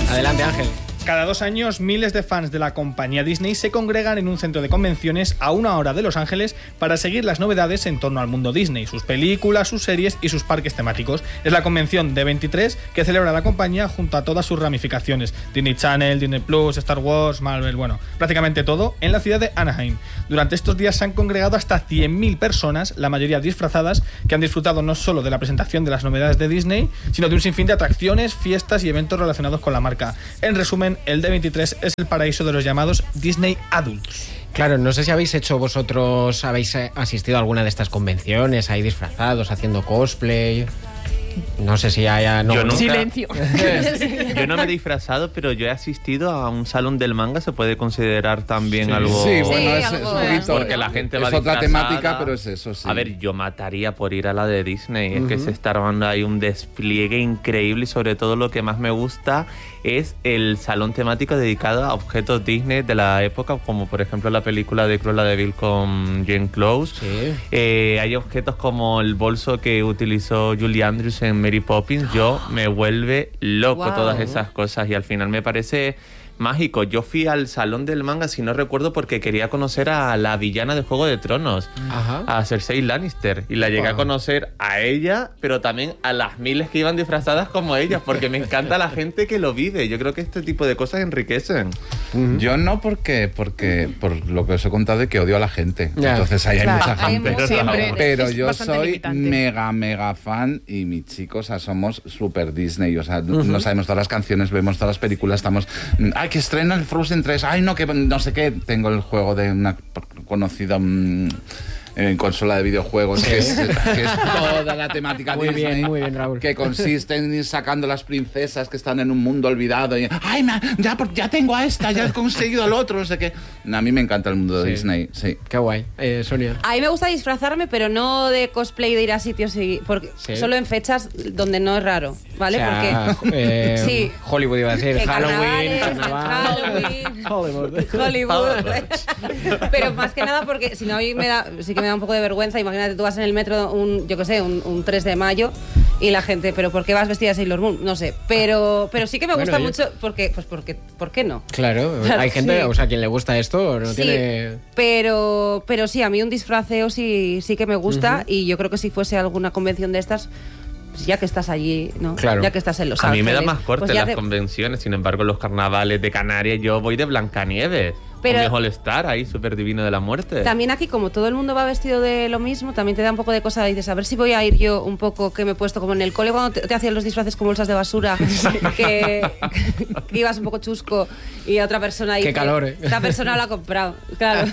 Adelante, Ángel. Cada 2 años, miles de fans de la compañía Disney se congregan en un centro de convenciones a 1 hora de Los Ángeles para seguir las novedades en torno al mundo Disney, sus películas, sus series y sus parques temáticos. Es la convención D23 que celebra la compañía junto a todas sus ramificaciones: Disney Channel, Disney Plus, Star Wars, Marvel, bueno, prácticamente todo, en la ciudad de Anaheim. Durante estos días se han congregado hasta 100.000 personas, la mayoría disfrazadas, que han disfrutado no solo de la presentación de las novedades de Disney, sino de un sinfín de atracciones, fiestas y eventos relacionados con la marca. En resumen, el D23 es el paraíso de los llamados Disney Adults. Claro, no sé si habéis asistido a alguna de estas convenciones, ahí disfrazados, haciendo cosplay. No sé si haya... No, yo nunca, silencio. Yo no me he disfrazado, pero yo he asistido a un salón del manga. Se puede considerar también algo... Sí, bueno, es un poquito... Porque la gente va es otra disfrazada. temática, pero es eso, sí. A ver, yo mataría por ir a la de Disney. Es que se está armando ahí un despliegue increíble y sobre todo lo que más me gusta es el salón temático dedicado a objetos Disney de la época, como por ejemplo la película de Cruella de Vil con Glenn Close. Sí. Hay objetos como el bolso que utilizó Julie Andrews en Mary Poppins. Yo me vuelve loco todas esas cosas y al final me parece mágico. Yo fui al salón del manga, si no recuerdo, porque quería conocer a la villana de Juego de Tronos, a Cersei Lannister, y la llegué a conocer a ella, pero también a las miles que iban disfrazadas como ellas, porque me encanta la gente que lo vive. Yo creo que este tipo de cosas enriquecen. Yo no, porque por lo que os he contado, de que odio a la gente. Ya. Entonces ahí hay mucha gente. Pero es yo bastante soy limitante. mega fan, y mi chico, o sea, somos super Disney. O sea, no sabemos todas las canciones, vemos todas las películas, estamos... ¡Ay, que estrena el Frozen 3! ¡Ay, no, que no sé qué! Tengo el juego de una conocida... en consola de videojuegos, que es toda la temática Muy Disney, bien, muy bien, Raúl. que consiste en ir sacando las princesas que están en un mundo olvidado y ¡ay, ya tengo a esta, ya he conseguido al otro! No sé qué. A mí me encanta el mundo de Disney, sí. Qué guay. Sonia. A mí me gusta disfrazarme, pero no de cosplay, de ir a sitios porque solo en fechas donde no es raro, ¿vale? O sea, porque sí. Hollywood iba a decir, Halloween, Halloween, Hollywood. Pero más que nada porque si no, a mí sí que me da un poco de vergüenza. Imagínate, tú vas en el metro un 3 de mayo y la gente, ¿pero por qué vas vestida de Sailor Moon? No sé, pero sí que me gusta mucho porque ¿por qué no? Claro, hay gente, o sea, a quien le gusta esto no tiene... Pero sí, a mí un disfraceo sí que me gusta, y yo creo que si fuese alguna convención de estas, pues ya que estás allí, ¿no? Claro. Ya que estás en Los A Ángeles. mí me da más corte pues las convenciones, sin embargo, los carnavales de Canarias, yo voy de Blancanieves. Pero con mi All-Star ahí, súper divino de la muerte. También aquí, como todo el mundo va vestido de lo mismo, también te da un poco de cosa. Dices, a ver si voy a ir yo un poco, que me he puesto como en el cole cuando te hacían los disfraces con bolsas de basura, que ibas un poco chusco y a otra persona dice, qué calor, ¿eh? Esta persona lo ha comprado. Claro.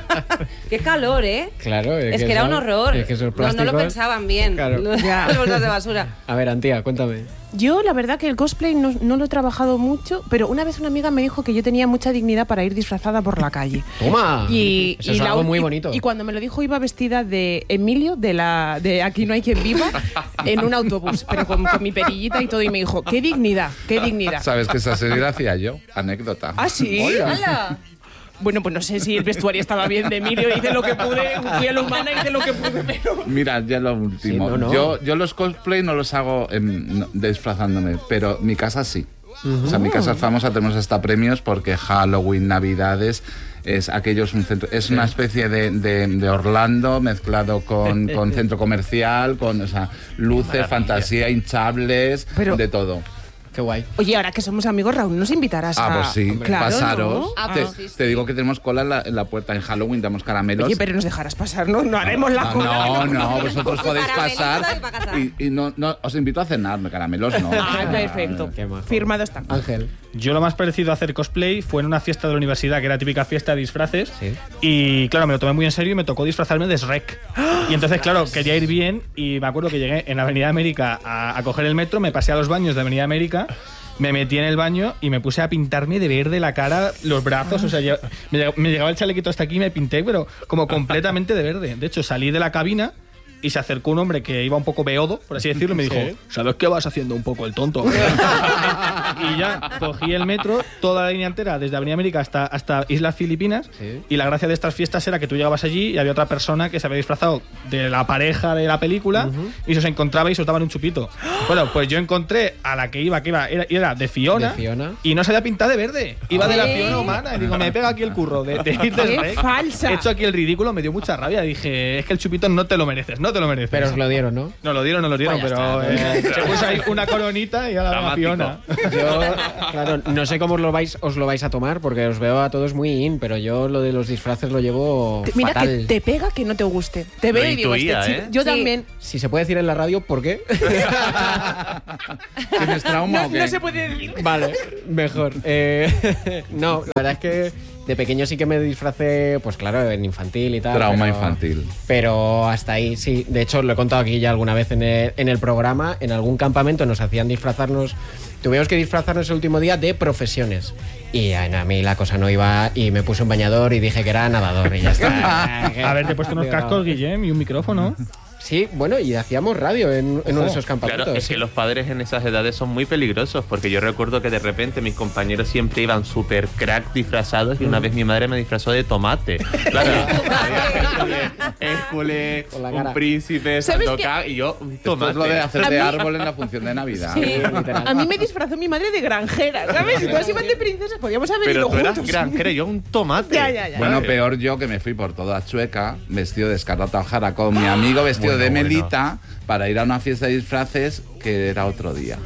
Qué calor, ¿eh? Claro. Es que era un horror. Es que esos no plásticos... lo pensaban bien. Claro. Las bolsas de basura. A ver, Antía, cuéntame. Yo, la verdad, que el cosplay no lo he trabajado mucho, pero una vez una amiga me dijo que yo tenía mucha dignidad para ir disfrazada por la calle. ¡Toma! Eso es algo muy bonito. Y cuando me lo dijo, iba vestida de Emilio, de Aquí no hay quien viva, en un autobús, pero con mi perillita y todo, y me dijo, ¡qué dignidad, qué dignidad! ¿Sabes que esa serie la hacía yo? Anécdota. ¿Ah, sí? ¡Hala! Bueno, pues no sé si el vestuario estaba bien de Emilio, hice lo que pude, fui a la humana, hice lo que pude, pero... Mira, ya lo último. Sí, no. Yo los cosplay no los hago disfrazándome, pero mi casa sí. O sea, mi casa es famosa, tenemos hasta premios porque Halloween, Navidades, es un centro, es una especie de Orlando mezclado con centro comercial, con luces, fantasía, hinchables, de todo. Qué guay. Oye, ahora que somos amigos, Raúl, ¿nos invitarás a...? Pues sí, claro, pasaros. ¿no? Te digo que tenemos cola en la puerta. En Halloween damos caramelos. Oye, pero nos dejarás pasar, ¿no? No haremos la cola. No, vosotros podéis pasar. Y no, os invito a cenar, caramelos no. Ah, perfecto. Firmado está. Ángel. Yo lo más parecido a hacer cosplay fue en una fiesta de la universidad, que era típica fiesta de disfraces. Sí. Y claro, me lo tomé muy en serio y me tocó disfrazarme de Shrek. Y entonces, claro, quería ir bien y me acuerdo que llegué en Avenida América a coger el metro, me pasé a los baños de Avenida América, me metí en el baño y me puse a pintarme de verde la cara, los brazos, o sea, me llegaba el chalequito hasta aquí y me pinté, pero como completamente de verde. De hecho, salí de la cabina y se acercó un hombre que iba un poco beodo, por así decirlo, y me dijo, ¿sabes qué vas haciendo un poco el tonto? Y ya cogí el metro, toda la línea entera, desde Avenida América hasta Islas Filipinas. Sí. Y la gracia de estas fiestas era que tú llegabas allí y había otra persona que se había disfrazado de la pareja de la película y se os encontraba y se os daban un chupito. Bueno, pues yo encontré a la que iba era de Fiona, De Fiona. y no se había pintado de verde. Iba de la Fiona humana. Y digo, me pega aquí el curro de ir de ¡Qué Shrek. falsa! He hecho aquí el ridículo, me dio mucha rabia. Dije, es que el chupito no te lo mereces, no te lo mereces. Pero os lo dieron, ¿no? No lo dieron, Pues ya pero está. se puso ahí una coronita y a la Dramático. Fiona. Yo, claro, no sé cómo os lo vais a tomar, porque os veo a todos muy in, pero yo lo de los disfraces lo llevo Mira fatal. que te pega que no te guste. Te Lo veo y digo, intuía, este chico- ¿eh? Yo Sí. también. Si se puede decir en la radio, ¿por qué? ¿Tienes trauma o qué? No se puede decir. Vale, mejor. No, la verdad es que de pequeño sí que me disfracé, pues claro, en infantil y tal. Trauma pero- infantil. Pero hasta ahí, sí. De hecho, lo he contado aquí ya alguna vez en el programa. En algún campamento nos hacían disfrazarnos. Tuvimos que disfrazarnos el último día de profesiones. Y a mí la cosa no iba. Y me puse un bañador y dije que era nadador. Y ya está. A ver, te he puesto unos cascos, Guillem, y un micrófono. Sí, bueno, y hacíamos radio en uno de esos campamentos. Claro, es sí. que los padres en esas edades son muy peligrosos, porque yo recuerdo que de repente mis compañeros siempre iban súper crack disfrazados y una vez mi madre me disfrazó de tomate. Claro, Hércules, Con la un cara. príncipe, ¿Sabes Sandokan y yo un Esto tomate. es lo de hacer A de mí- árbol en la función de Navidad. Literal. A mí me disfrazó mi madre de granjera, ¿sabes? Si todos iban de princesas, podíamos haber Pero ido tú eras juntos. granjero, yo un tomate. Ya. Bueno, peor yo que me fui por toda Chueca, vestido de Escarlata O'Hara, con mi amigo vestido Bueno, de bueno. Melita, para ir a una fiesta de disfraces que era otro día.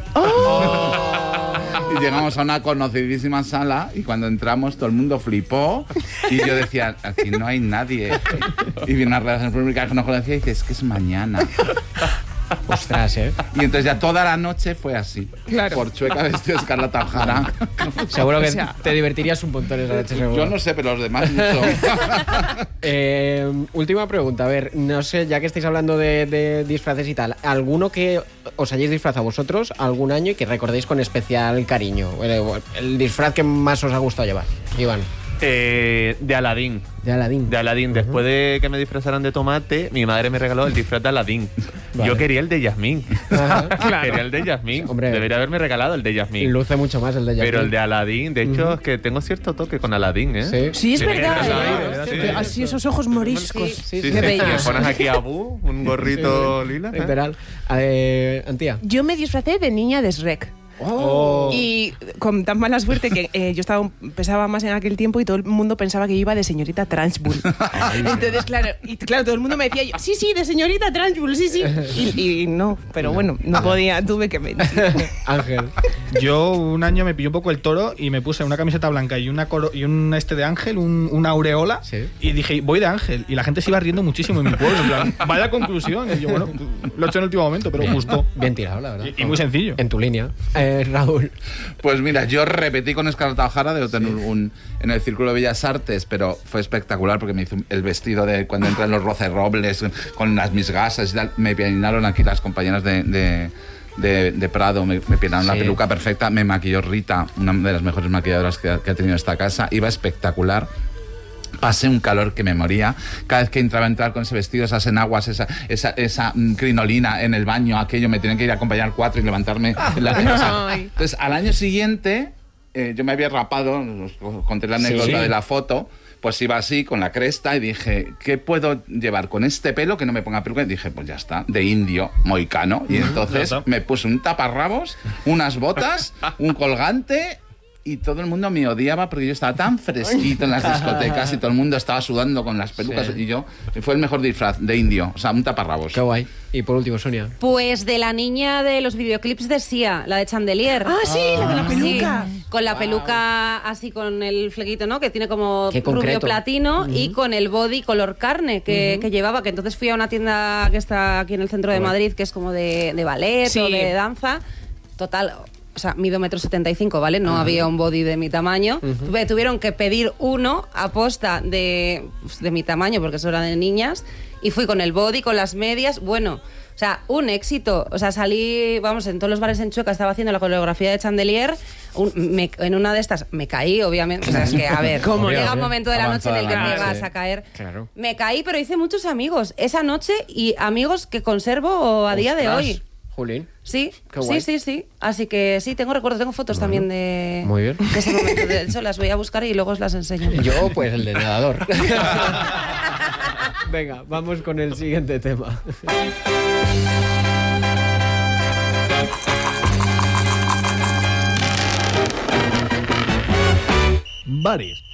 Y llegamos a una conocidísima sala y cuando entramos todo el mundo flipó y yo decía, aquí no hay nadie. Y viene una relación pública que no conocía y dice, es que es mañana. Ostras, ¿eh? Y entonces ya toda la noche fue así. Claro. Por Chueca vestido de Escarlata O'Hara. Seguro que O sea- te divertirías un montón esa noche, seguro. Yo no sé, pero los demás mucho. Última pregunta, a ver, no sé, ya que estáis hablando de disfraces y tal, ¿alguno que os hayáis disfrazado vosotros algún año y que recordéis con especial cariño? El disfraz que más os ha gustado llevar, Iván. De Aladín. De Aladín. De Aladín. Después de que me disfrazaran de tomate, mi madre me regaló el disfraz de Aladín. Vale. Yo quería el de Yasmín. Ajá. Quería el de Yasmín. Hombre. Debería haberme regalado el de Yasmín. Luce mucho más el de Yasmín. Pero el de Aladín, de hecho, es que tengo cierto toque con Aladín, ¿eh? Sí. Sí, es Sí, verdad. sí, ¿eh? sí, Que sí. así esos ojos moriscos. Sí, Sí, Qué sí, bellos. te pones aquí a Abu, un gorrito lila. ¿eh? Literal. Antía. Yo me disfracé de niña de Shrek. Oh. Y con tan mala suerte que pesaba más en aquel tiempo y todo el mundo pensaba que yo iba de señorita Trunchbull. Entonces, claro, todo el mundo me decía yo, sí, de señorita Trunchbull, sí. Y no, pero bueno, no podía, tuve que mentir. Ángel. Yo un año me pilló un poco el toro y me puse una camiseta blanca y un de ángel, una aureola. Sí. Y dije, voy de ángel. Y la gente se iba riendo muchísimo en mi pueblo. En plan, vaya conclusión. Y yo, bueno, lo he hecho en el último momento, pero gustó. Bien tirado, la verdad. Y muy sencillo. En tu línea. Raúl. Pues mira, yo repetí con Escarlata O'Hara, debo tener en el Círculo de Bellas Artes, pero fue espectacular porque me hizo el vestido de cuando entran los rocerrobles con las mis gasas y tal. Me peinaron aquí las compañeras de Prado, me peinaron la Sí. peluca perfecta, me maquilló Rita, una de las mejores maquilladoras que ha tenido esta casa, iba espectacular. Pasé un calor que me moría. Cada vez que entraba a entrar con ese vestido, esas enaguas, esa crinolina en el baño, aquello, me tenían que ir a acompañar 4 y levantarme en la casa. Ay. Entonces, al año siguiente, yo me había rapado, os conté la anécdota Sí. de la foto, pues iba así con la cresta y dije, ¿qué puedo llevar con este pelo que no me ponga peluca? Y dije, pues ya está, de indio, moicano. Y entonces Ya está. me puse un taparrabos, unas botas, un colgante. Y todo el mundo me odiaba porque yo estaba tan fresquito en las discotecas y todo el mundo estaba sudando con las pelucas. Sí. Y fue el mejor disfraz de indio, o sea, un taparrabos. Qué guay. Y por último, Sonia. Pues de la niña de los videoclips de Sia, la de Chandelier. Ah, sí, la de la peluca. Sí, con la peluca así con el flequito, ¿no? Que tiene como Qué rubio concreto. platino y con el body color carne que llevaba, que entonces fui a una tienda que está aquí en el centro de Madrid, que es como de ballet Sí. o de danza. Total, o sea, mido 1,75 m, ¿vale? No había un body de mi tamaño. Tuvieron que pedir uno a posta de mi tamaño, porque eso era de niñas. Y fui con el body, con las medias. Bueno, o sea, un éxito. O sea, salí, vamos, en todos los bares en Chueca estaba haciendo la coreografía de Chandelier. En una de estas me caí, obviamente. O sea, es que, a ver, ¿Cómo llega no? un momento de la noche en el que Avanzada te la vas noche. a caer. Claro. Me caí, pero hice muchos amigos esa noche y amigos que conservo a día de Ostras. hoy. Jolín. Sí, Qué guay. sí. Así que sí, tengo recuerdos, tengo fotos también de, Muy bien. de ese momento. De hecho, las voy a buscar y luego os las enseño. Yo, pues el de nadador. Venga, vamos con el siguiente tema. Bares.